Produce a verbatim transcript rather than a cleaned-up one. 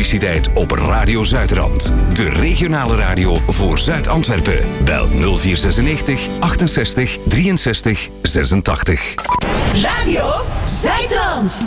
publiciteit op Radio Zuidrand. De regionale radio voor Zuid-Antwerpen. Bel nul vier zesennegentig achtenzestig drieënzestig zesentachtig. Radio Zuidrand.